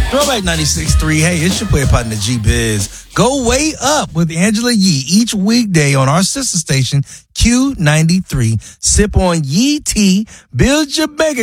Throwback 96.3. Hey, it's your player partner, G-Biz. Go way up with Angela Yee each weekday on our sister station, Q93. Sip on Yee tea, build your mega